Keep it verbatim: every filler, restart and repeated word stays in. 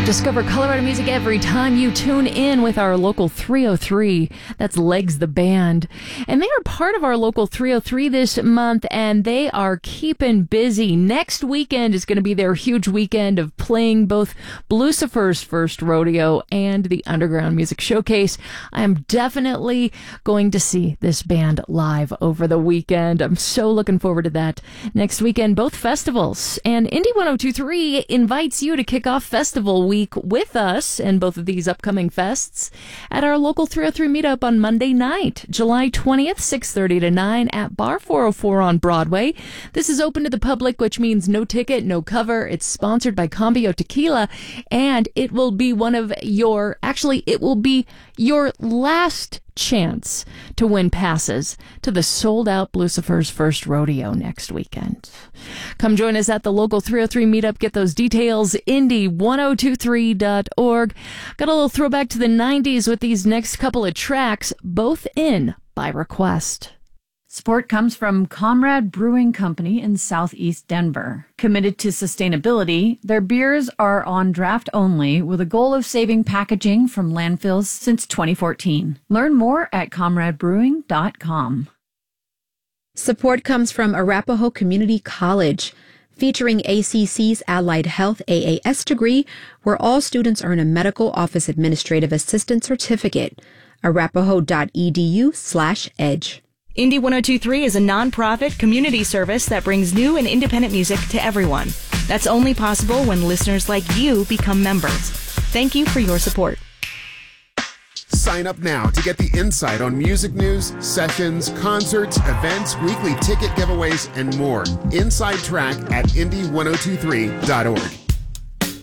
Discover Colorado music every time you tune in with our Local three oh three. That's Legs the Band. And they are part of our Local three oh three this month, and they are keeping busy. Next weekend is going to be their huge weekend of playing both Blucifer's First Rodeo and the Underground Music Showcase. I am definitely going to see this band live over the weekend. I'm so looking forward to that. Next weekend, both festivals. And Indy ten twenty-three invites you to kick off Festival Week with us and both of these upcoming fests at our Local three oh three meetup on Monday night, July twentieth, six thirty to nine at Bar four oh four on Broadway. This is open to the public, which means no ticket, no cover. It's sponsored by Cambio Tequila, and it will be one of your, actually, it will be your last chance to win passes to the sold-out Blucifer's First Rodeo next weekend. Come join us at the Local three oh three meetup. Get those details, Indy ten twenty-three dot org. Got a little throwback to the nineties with these next couple of tracks, both in by request. Support comes from Comrade Brewing Company in Southeast Denver. Committed to sustainability, their beers are on draft only with a goal of saving packaging from landfills since twenty fourteen. Learn more at comrade brewing dot com. Support comes from Arapahoe Community College, featuring A C C's Allied Health A A S degree, where all students earn a Medical Office Administrative Assistant certificate. arapahoe dot e d u slash edge. Indy ten twenty-three is a nonprofit community service that brings new and independent music to everyone. That's only possible when listeners like you become members. Thank you for your support. Sign up now to get the insight on music news, sessions, concerts, events, weekly ticket giveaways, and more. Inside Track at Indy ten twenty-three dot org.